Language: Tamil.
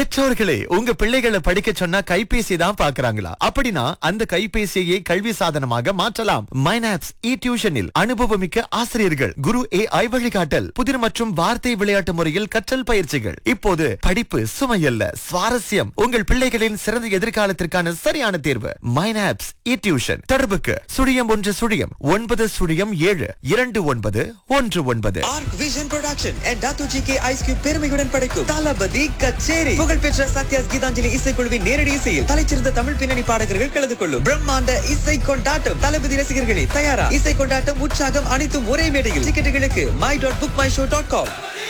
பெற்றோர்களே, உங்க பிள்ளைகளை படிக்க சொன்னா கைபேசி தான் பாக்குறாங்களா? அப்படின்னா அந்த கைபேசியை கல்வி சாதனமாக மாற்றலாம். மைனாப்ஸ் இ டியூஷனில் அனுபவமிக்க ஆசிரியர்கள், குரு AI வழிகாட்டல், புதிர் மற்றும் வார்த்தை விளையாட்டு முறையில் கற்றல் பயிற்சிகள். இப்போது படிப்பு சுமையல்ல, சுவாரஸ்யம். உங்கள் பிள்ளைகளின் சிறந்த எதிர்காலத்திற்கான சரியான தேர்வு மைனாப்ஸ் இ டியூஷன். தொடர்புக்கு 0117297119. Arc vision production and Datu GK Ice Cube பெருமையுடன் படைக்கும் தளபதி கச்சேரி. புகழ்பெற்ற சத்யாஸ் கீதாஞ்சலி இசைக்குழுவின் நேரடி இசையில் தலைச்சிறந்த தமிழ் பின்னணி பாடகர்கள் கலந்து கொள்ளும் பிரம்மாண்ட இசை கொண்டாட்டம். தளபதி ரசிகர்களே தயாரா? இசை கொண்டாட்டம், உற்சாகம் அனைத்தும் ஒரே மேடையில். டிக்கெட்டுகளுக்கு my.bookmyshow.com.